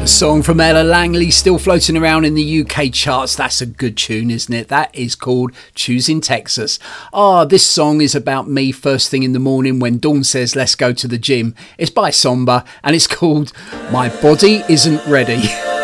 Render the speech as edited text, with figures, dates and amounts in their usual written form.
Song from Ella Langley, still floating around in the UK charts. That's a good tune, isn't it? That is called Choosing Texas. This song is about me first thing in the morning when Dawn says let's go to the gym. It's by Somba and it's called My Body Isn't Ready.